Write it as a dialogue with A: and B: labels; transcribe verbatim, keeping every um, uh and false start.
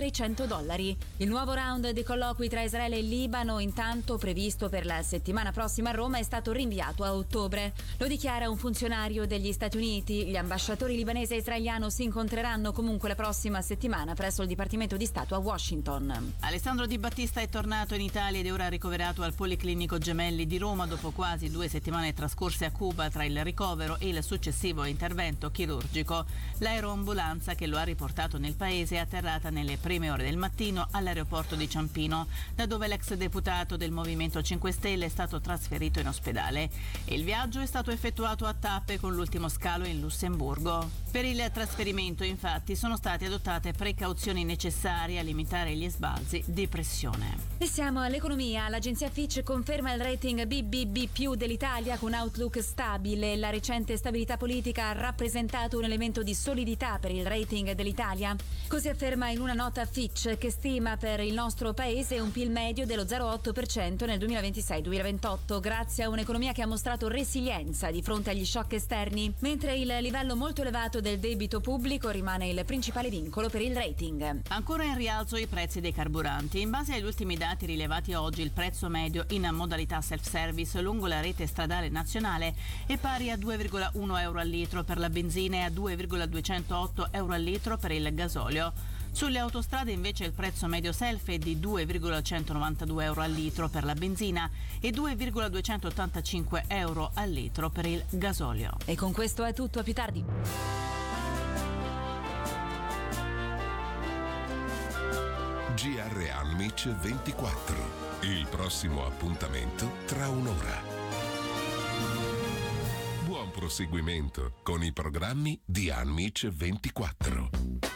A: oltre i cento dollari. Il nuovo round dei colloqui tra Israele e Libano, intanto previsto per la settimana prossima a Roma, è stato rinviato a ottobre. Lo dichiara un funzionario degli Stati Uniti. Gli ambasciatori libanese e israeliano si incontreranno comunque la prossima settimana presso il Dipartimento di Stato a Washington.
B: Alessandro Di Battista è tornato in Italia ed è ora ricoverato al Policlinico Gemelli di Roma dopo quasi due settimane trascorse a Cuba tra il ricovero e il successivo intervento chirurgico. L'aeroambulanza che lo ha riportato nel paese è atterrata nelle prime ore del mattino all'aeroporto di Ciampino, da dove l'ex deputato del Movimento cinque Stelle è stato trasferito in ospedale. Il viaggio è stato effettuato a tappe con l'ultimo scalo in Lussemburgo. Per il trasferimento, infatti, sono state adottate precauzioni necessarie a limitare gli sbalzi di pressione.
A: E siamo all'economia. L'agenzia Fitch conferma il rating B B B più dell'Italia con outlook stabile. La recente stabilità politica ha rappresentato un elemento di solidità per il rating dell'Italia. Così afferma in una nota Fitch, che stima per il nostro paese un P I L medio dello zero virgola otto per cento nel duemilaventisei duemilaventotto, grazie a un'economia che ha mostrato resilienza di fronte agli shock esterni, mentre il livello molto elevato del debito pubblico rimane il principale vincolo per il rating.
B: Ancora in rialzo i prezzi dei carburanti. In base agli ultimi dati rilevati oggi, il prezzo medio in modalità self-service lungo la rete stradale nazionale è pari a due virgola uno euro al litro per la benzina e a due virgola duecentootto euro al litro per il gasolio. Sulle autostrade invece il prezzo medio self è di due virgola centonovantadue euro al litro per la benzina e due virgola duecentottantacinque euro al litro per il gasolio.
A: E con questo è tutto, a più tardi.
C: G R Amici ventiquattro. Il prossimo appuntamento tra un'ora. Buon proseguimento con i programmi di Amici ventiquattro.